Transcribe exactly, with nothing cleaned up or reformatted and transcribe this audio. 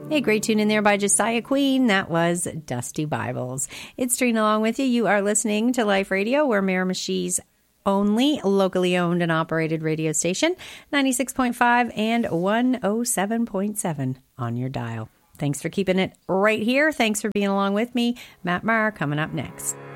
A great tune in there by Josiah Queen. That was Dusty Bibles. It's Trina along with you. You are listening to Life Radio. We're Miramichi's only locally owned and operated radio station, ninety-six point five and one oh seven point seven on your dial. Thanks for keeping it right here. Thanks for being along with me. Matt Maher coming up next.